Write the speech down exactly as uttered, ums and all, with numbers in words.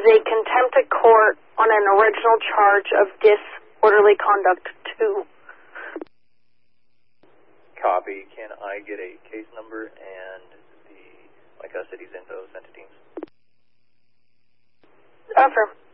a contempt of court on an original charge of disorderly conduct two. Copy. Can I get a case number and the my custody's info sent to teams? Affirm.